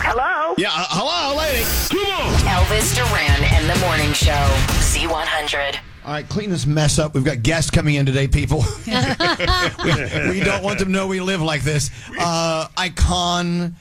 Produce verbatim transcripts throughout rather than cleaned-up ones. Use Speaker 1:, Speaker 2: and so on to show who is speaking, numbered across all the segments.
Speaker 1: Hello?
Speaker 2: Yeah, uh, hello, lady.
Speaker 3: Come on. Elvis Duran and the Morning Show. Z one hundred.
Speaker 2: All right, clean this mess up. We've got guests coming in today, people. we, we don't want them to know we live like this. Uh, icon,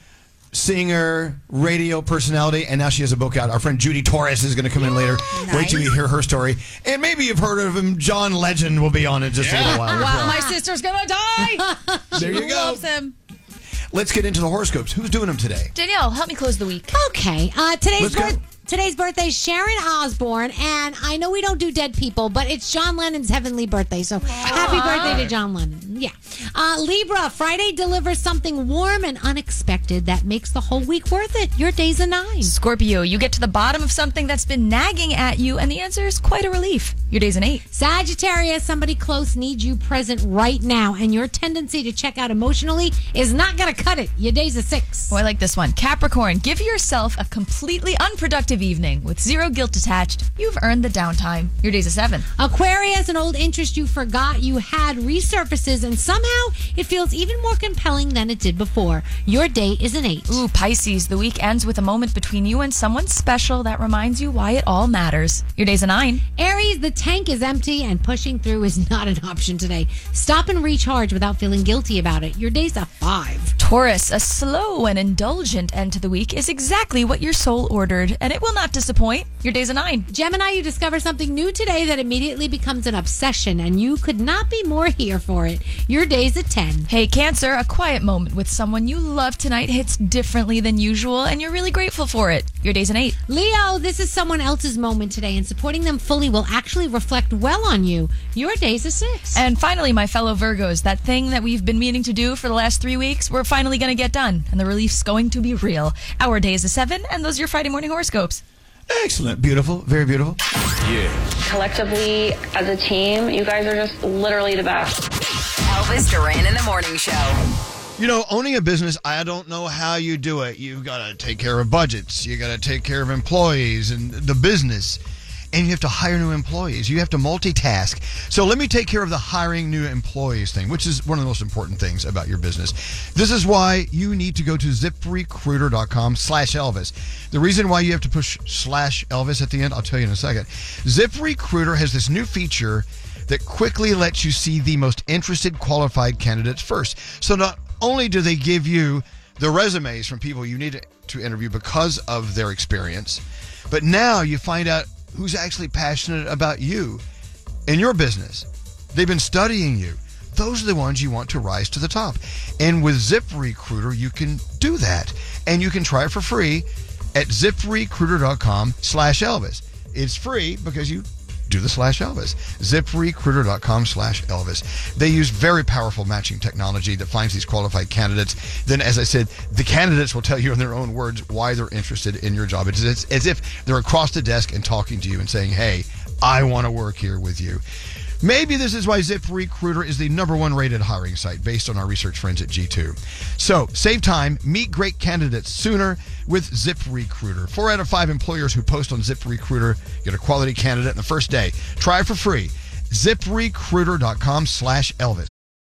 Speaker 2: singer, radio personality, and now she has a book out. Our friend Judy Torres is going to come in later.
Speaker 4: Nice.
Speaker 2: Wait till you hear her story. And maybe you've heard of him. John Legend will be on in just yeah. a little while.
Speaker 4: Wow, my sister's going to die.
Speaker 2: There you
Speaker 4: she
Speaker 2: go.
Speaker 4: loves him.
Speaker 2: Let's get into the horoscopes. Who's doing them today?
Speaker 5: Danielle, help me close the week.
Speaker 6: Okay. Uh, today's
Speaker 2: Let's go.
Speaker 6: birth. Today's birthday is Sharon Osbourne, and I know we don't do dead people, but it's John Lennon's heavenly birthday, so happy birthday to John Lennon. Yeah. Uh, Libra, Friday delivers something warm and unexpected that makes the whole week worth it. Your day's a nine.
Speaker 5: Scorpio, you get to the bottom of something that's been nagging at you, and the answer is quite a relief. Your day's an eight.
Speaker 6: Sagittarius, somebody close needs you present right now, and your tendency to check out emotionally is not going to cut it. Your day's a six.
Speaker 5: Oh, I like this one. Capricorn, give yourself a completely unproductive evening with zero guilt attached. You've earned the downtime. Your day's a seven.
Speaker 6: Aquarius, an old interest you forgot you had resurfaces, and somehow it feels even more compelling than it did before. Your day is an eight.
Speaker 5: Ooh, Pisces, the week ends with a moment between you and someone special that reminds you why it all matters. Your day's a nine.
Speaker 6: Aries, the tank is empty and pushing through is not an option today. Stop and recharge without feeling guilty about it. Your day's a five.
Speaker 5: Taurus, a slow and indulgent end to the week is exactly what your soul ordered, and it will not disappoint. Your day's a nine.
Speaker 6: Gemini, you discover something new today that immediately becomes an obsession, and you could not be more here for it. Your day's a ten.
Speaker 5: Hey, Cancer, a quiet moment with someone you love tonight hits differently than usual, and you're really grateful for it. Your day's an eight.
Speaker 6: Leo, this is someone else's moment today, and supporting them fully will actually reflect well on you. Your day's a six.
Speaker 5: And finally, my fellow Virgos, that thing that we've been meaning to do for the last three weeks, we're finally going to get done, and the relief's going to be real. Our day is a seven, and those are your Friday morning horoscopes.
Speaker 2: Excellent. Beautiful. Very beautiful.
Speaker 1: Yeah. Collectively, as a team, you guys are just literally the best.
Speaker 3: Elvis Duran in the Morning Show.
Speaker 2: You know, owning a business, I don't know how you do it. You've got to take care of budgets. You got to take care of employees and the business. And you have to hire new employees. You have to multitask. So let me take care of the hiring new employees thing, which is one of the most important things about your business. This is why you need to go to ZipRecruiter.com slash Elvis. The reason why you have to push slash Elvis at the end, I'll tell you in a second. ZipRecruiter has this new feature that quickly lets you see the most interested qualified candidates first. So not only do they give you the resumes from people you need to interview because of their experience, but now you find out who's actually passionate about you and your business. They've been studying you. Those are the ones you want to rise to the top. And with ZipRecruiter, you can do that. And you can try it for free at ZipRecruiter.com slash Elvis. It's free because you do the slash Elvis. ZipRecruiter.com slash Elvis. They use very powerful matching technology that finds these qualified candidates. Then, as I said, the candidates will tell you in their own words why they're interested in your job. It's, it's as if they're across the desk and talking to you and saying, hey, I want to work here with you. Maybe this is why ZipRecruiter is the number one rated hiring site based on our research friends at G two. So save time, meet great candidates sooner with ZipRecruiter. Four out of five employers who post on ZipRecruiter get a quality candidate in the first day. Try it for free. ZipRecruiter.com slash Elvis.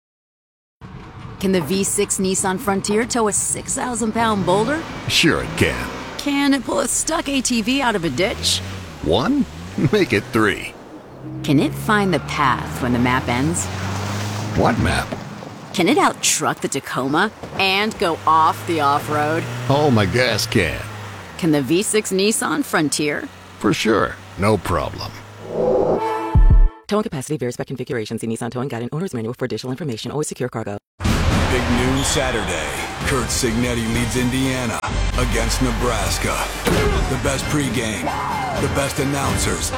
Speaker 7: Can the V six Nissan Frontier tow a six thousand pound boulder?
Speaker 8: Sure it can.
Speaker 7: Can it pull a stuck A T V out of a ditch?
Speaker 8: One? Make it three.
Speaker 7: Can it find the path when the map ends?
Speaker 8: What map?
Speaker 7: Can it out-truck the Tacoma and go off the off-road?
Speaker 8: Oh, my gas can.
Speaker 7: Can the V six Nissan Frontier?
Speaker 8: For sure. No problem.
Speaker 9: Towing capacity varies by configuration. See Nissan Towing Guide and Owner's Manual for additional information. Always secure cargo.
Speaker 10: Big noon Saturday. Kurt Signetti leads Indiana against Nebraska. The best pregame. The best announcers.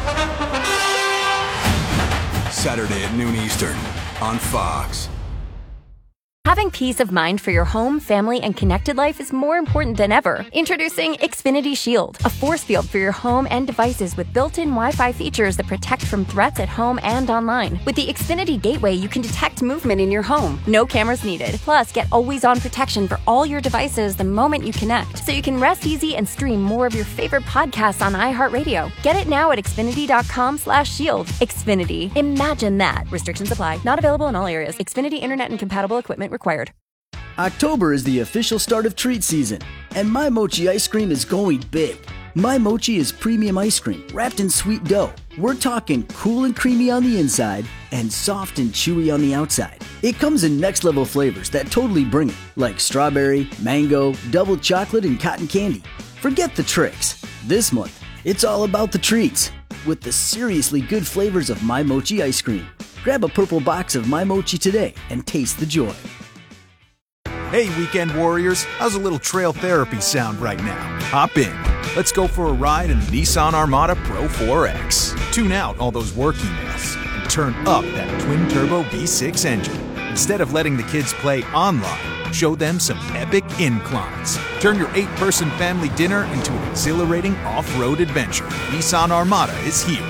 Speaker 10: Saturday at noon Eastern on Fox.
Speaker 11: Having peace of mind for your home, family, and connected life is more important than ever. Introducing Xfinity Shield, a force field for your home and devices with built-in Wi-Fi features that protect from threats at home and online. With the Xfinity Gateway, you can detect movement in your home. No cameras needed. Plus, get always-on protection for all your devices the moment you connect, so you can rest easy and stream more of your favorite podcasts on iHeartRadio. Get it now at Xfinity.com slash shield. Xfinity. Imagine that. Restrictions apply. Not available in all areas. Xfinity Internet and compatible equipment required.
Speaker 12: October is the official start of treat season, and My Mochi ice cream is going big. My Mochi is premium ice cream wrapped in sweet dough. We're talking cool and creamy on the inside and soft and chewy on the outside. It comes in next level flavors that totally bring it, like strawberry, mango, double chocolate, and cotton candy. Forget the tricks. This month, it's all about the treats with the seriously good flavors of My Mochi ice cream. Grab a purple box of My Mochi today and taste the joy.
Speaker 13: Hey, weekend warriors, how's a little trail therapy sound right now? Hop in. Let's go for a ride in the Nissan Armada Pro four X. Tune out all those work emails and turn up that twin-turbo V six engine. Instead of letting the kids play online, show them some epic inclines. Turn your eight-person family dinner into an exhilarating off-road adventure. Nissan Armada is here.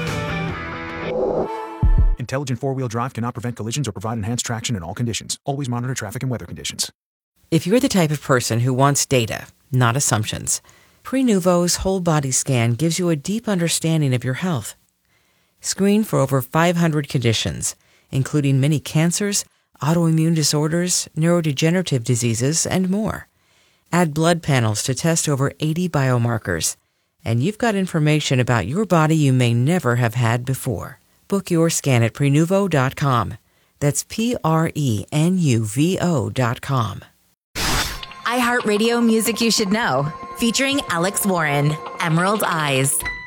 Speaker 13: Intelligent four-wheel drive cannot prevent collisions or provide enhanced traction in all conditions. Always monitor traffic and weather conditions.
Speaker 14: If you're the type of person who wants data, not assumptions, Prenuvo's whole body scan gives you a deep understanding of your health. Screen for over five hundred conditions, including many cancers, autoimmune disorders, neurodegenerative diseases, and more. Add blood panels to test over eighty biomarkers, and you've got information about your body you may never have had before. Book your scan at Prenuvo dot com. That's P R E N U V O dot com.
Speaker 3: iHeartRadio Music You Should Know, featuring Alex Warren, Emerald Eyes.